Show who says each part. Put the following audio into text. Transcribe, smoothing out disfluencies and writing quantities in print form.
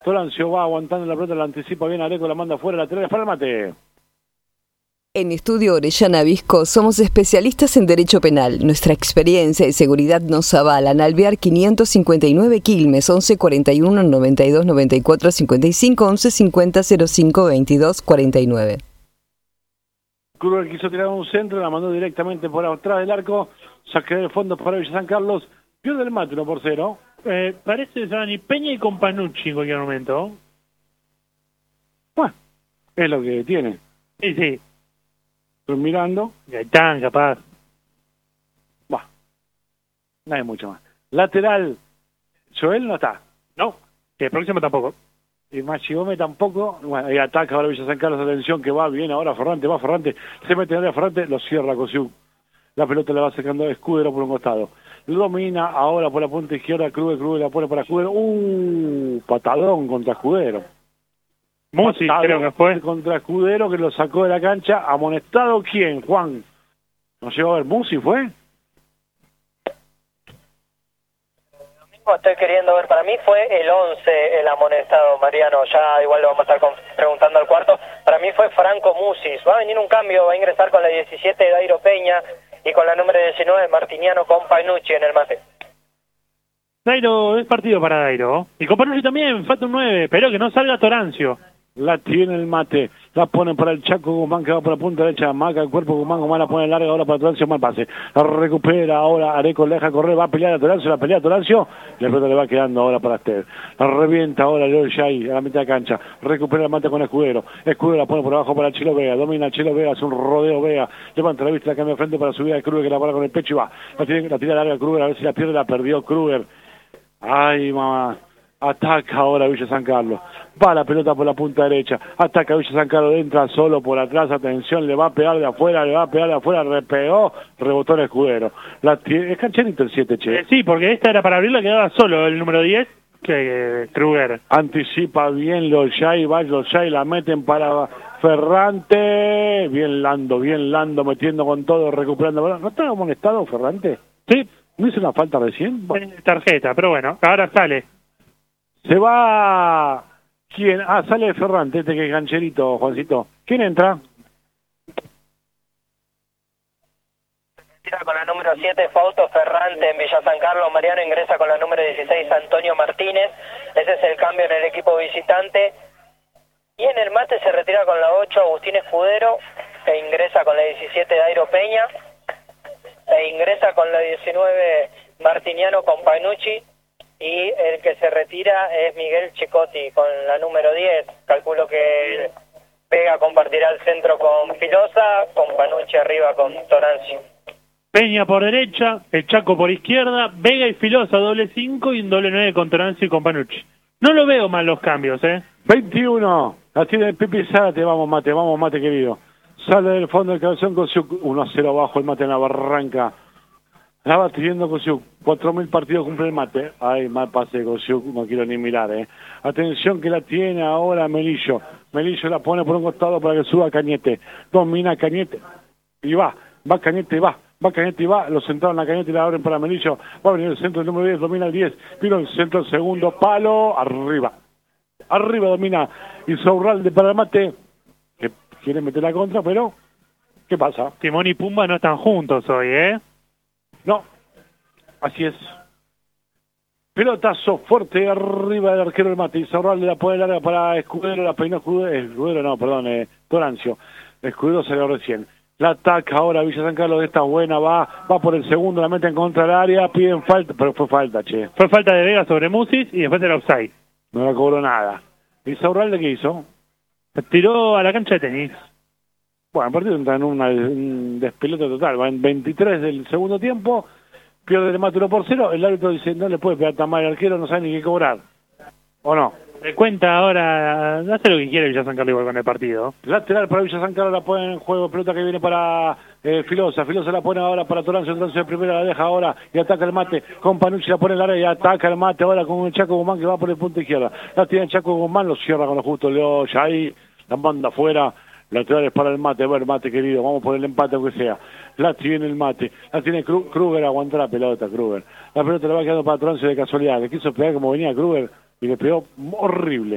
Speaker 1: Torancio va aguantando la pelota, la anticipa bien Areco, la manda afuera, laterales para el mate.
Speaker 2: En Estudio Orellana Visco somos especialistas en Derecho Penal. Nuestra experiencia y seguridad nos avalan. Alvear 559 Quilmes, 11 41 92 94 55, 11 50 05 22 49.
Speaker 1: Kruger quiso tirar un centro, la mandó directamente por atrás del arco. Saque del fondo para Villa San Carlos. Pierde el mate 1-0.
Speaker 3: Parece Giovanni Peña y Companucci en cualquier momento.
Speaker 1: Bueno, es lo que tiene.
Speaker 3: Sí.
Speaker 1: Estoy mirando.
Speaker 3: Gaitán, capaz.
Speaker 1: Bah, no hay mucho más. Lateral, Joel no está.
Speaker 3: No, el próximo tampoco.
Speaker 1: Y Machi Gómez tampoco. Bueno, ahí ataca ahora Villa San Carlos. Atención que va bien ahora Ferrante. Va Ferrante. Se mete en área Ferrante. Lo cierra Cosiu. La pelota le va sacando a Escudero por un costado. Lo domina ahora por la punta izquierda. Kruger la pone para Escudero. Patadón contra Escudero.
Speaker 3: Musi, creo que fue.
Speaker 1: Contra Escudero que lo sacó de la cancha. ¿Amonestado quién, Juan? ¿No llegó a ver? ¿Musi fue?
Speaker 4: Estoy queriendo ver, para mí fue el 11 el amonestado, Mariano, ya igual lo vamos a estar preguntando al cuarto. Para mí fue Franco Musis. Va a venir un cambio, va a ingresar con la 17 Dairo Peña y con la número 19 Martiniano Companucci en el mate.
Speaker 3: Dairo, es partido para Dairo. Y Companucci también, falta un 9, pero que no salga Torancio.
Speaker 1: La tiene el mate, la ponen para el Chaco Guzmán que va por la punta derecha, marca el cuerpo Guzmán la pone larga ahora para Torancio, mal pase, la recupera ahora Areco, le deja correr, va a pelear a Torancio, la pelea a Torancio, y la pelota le va quedando ahora para Esther, la revienta ahora Leo Yay a la mitad de cancha, recupera el mate con Escudero la pone por abajo para Chelo Vega, domina Chelo Vega, hace un rodeo Vega, levanta la vista, la cambia de frente para subir a Kruger que la para con el pecho y va, la tira larga Kruger, a ver si la pierde, la perdió Kruger, ay mamá. Ataca ahora Villa San Carlos, va la pelota por la punta derecha, ataca Villa San Carlos, entra solo por atrás, atención, le va a pegar de afuera, repegó, rebotó el Escudero. Es cancherito el 7, che.
Speaker 3: Sí, porque esta era para abrirla, quedaba solo el número 10, que Kruger.
Speaker 1: Anticipa bien Loyay, la meten para Ferrante, bien Lando, metiendo con todo, recuperando. ¿No estaba amonestado Ferrante?
Speaker 3: Sí.
Speaker 1: ¿No hizo una falta recién?
Speaker 3: Tarjeta, pero bueno, ahora sale.
Speaker 1: Se va... ¿Quién? Sale Ferrante, que es gancherito, Juancito. ¿Quién entra?
Speaker 4: Tira con la número 7 Fausto Ferrante en Villa San Carlos. Mariano ingresa con la número 16 Antonio Martínez. Ese es el cambio en el equipo visitante. Y en el mate se retira con la 8 Agustín Escudero e ingresa con la 17 Dairo Peña e ingresa con la 19 Martiniano Companucci. Y el que se retira es Miguel Chicotti con la número 10. Calculo que Vega compartirá el centro con Filosa, Companucci arriba con Torancio.
Speaker 3: Peña por derecha, el Chaco por izquierda, Vega y Filosa doble 5 y un doble 9 con Torancio y Companucci. No lo veo mal los cambios,
Speaker 1: 21, la tiene el Pipi Zárate, vamos mate querido. Sale del fondo del cabezón con su 1-0 abajo el mate en la barranca. La va teniendo Cosiuk, 4.000 partidos cumple el mate. Ay, mal pase de Cosiuk, no quiero ni mirar, Atención que la tiene ahora Melillo. Melillo la pone por un costado para que suba Cañete. Domina Cañete. Y va Cañete y va. Lo centraron a Cañete y la abren para Melillo. Va a venir el centro del número 10, domina el 10. Vino el centro, el segundo palo, arriba domina Insaurralde para el mate. Que quiere meter la contra, pero ¿qué pasa?
Speaker 3: Timón y Pumba no están juntos hoy,
Speaker 1: No, así es. Pelotazo fuerte arriba del arquero del mate. Insaurralde la pone larga para Escudero, la peinó Torancio. Escudero salió recién. La ataca ahora Villa San Carlos, esta buena, va por el segundo, la mete en contra del área, piden falta, pero fue falta, che.
Speaker 3: Fue falta de Vega sobre Musis y después era offside.
Speaker 1: No la cobró nada. ¿Insaurralde qué hizo?
Speaker 3: Tiró a la cancha de tenis.
Speaker 1: Bueno, el partido entra en un despelote total, va en 23 del segundo tiempo, pierde el mate 1-0, el árbitro dice no le puede pegar tan mal al arquero, no sabe ni qué cobrar, ¿o no?
Speaker 3: Le cuenta ahora, hace lo que quiere Villa San Carlos igual con el partido.
Speaker 1: Lateral para Villa San Carlos, la pone en juego, pelota que viene para Filosa la pone ahora para Torancio de primera, la deja ahora y ataca el mate, Companucci la pone en la área y ataca el mate ahora con el Chaco Guzmán que va por el punto izquierda, la tiene el Chaco Guzmán, lo cierra con lo justo, Leo Yay, la manda afuera. Laterales para el mate, mate querido, vamos por el empate aunque sea. La tiene el mate, la tiene Kruger, aguanta la pelota Kruger. La pelota le va quedando para Torancio de casualidad, le quiso pegar como venía Kruger y le pegó horrible.